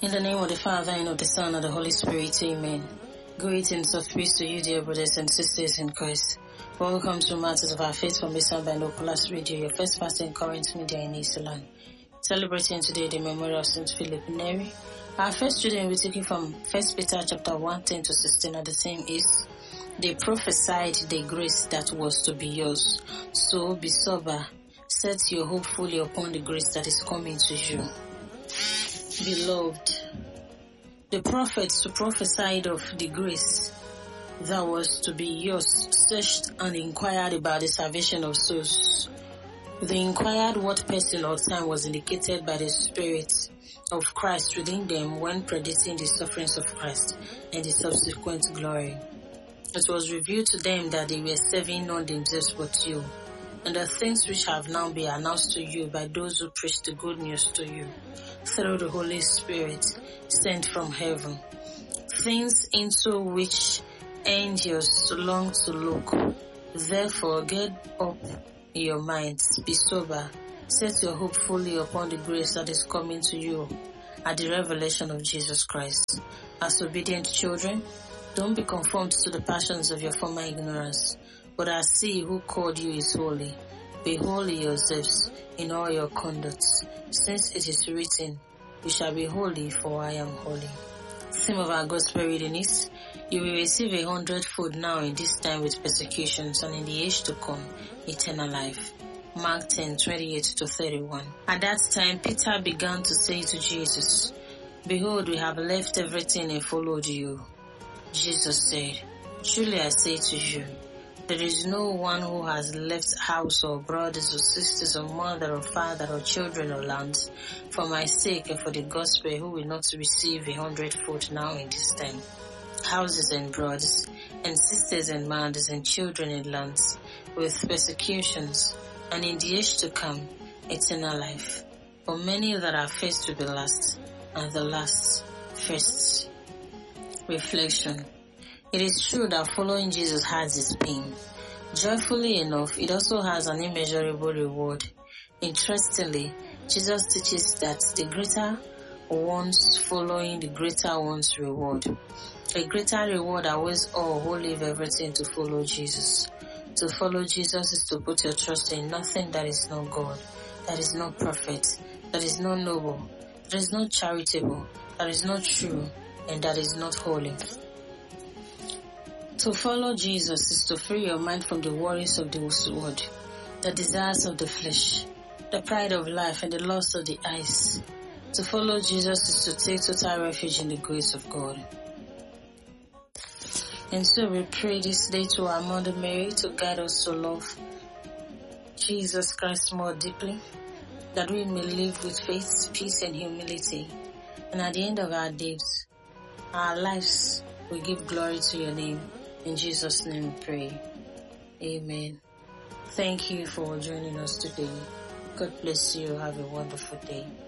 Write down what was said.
In the name of the Father, and of the Son, and of the Holy Spirit, amen. Greetings of peace to you, dear brothers and sisters in Christ. Welcome to Matters of Our Faith from Eastern Binoculars Radio, your first fasting current media in Eastland. Celebrating today the memorial of St. Philip Neri. Our first reading will be taken from 1 Peter chapter 1, 10 to 16, and the same is, they prophesied the grace that was to be yours. So be sober, set your hope fully upon the grace that is coming to you. Beloved, the prophets who prophesied of the grace that was to be yours searched and inquired about the salvation of souls. They inquired what person or time was indicated by the Spirit of Christ within them when predicting the sufferings of Christ and the subsequent glory. It was revealed to them that they were serving none themselves but you, and the things which have now been announced to you by those who preach the good news to you through the Holy Spirit sent from heaven, things into which angels long to look. Therefore, get up your minds, be sober, set your hope fully upon the grace that is coming to you at the revelation of Jesus Christ. As obedient children, don't be conformed to the passions of your former ignorance, but as He who called you is holy, be holy yourselves in all your conduct, since it is written, you shall be holy, for I am holy. Theme of our gospel reading is, you will receive 100-fold now in this time with persecutions, and in the age to come, eternal life. Mark 10, 28 to 31. At that time, Peter began to say to Jesus, behold, we have left everything and followed you. Jesus said, truly I say to you, there is no one who has left house or brothers or sisters or mother or father or children or lands for my sake and for the gospel who will not receive 100-fold now in this time. Houses and brothers and sisters and mothers and children and lands with persecutions, and in the age to come, eternal life. For many that are first will be last, and the last first. Reflection. It is true that following Jesus has its pain. Joyfully enough, it also has an immeasurable reward. Interestingly, Jesus teaches that the greater ones following the greater one's reward. A greater reward awaits all who leave everything to follow Jesus. To follow Jesus is to put your trust in nothing that is not God, that is not perfect, that is not noble, that is not charitable, that is not true, and that is not holy. To follow Jesus is to free your mind from the worries of this world, the desires of the flesh, the pride of life, and the lust of the eyes. To follow Jesus is to take total refuge in the grace of God. And so we pray this day to our Mother Mary to guide us to love Jesus Christ more deeply, that we may live with faith, peace, and humility. And at the end of our days, our lives will give glory to your name. In Jesus' name we pray. Amen. Thank you for joining us today. God bless you. Have a wonderful day.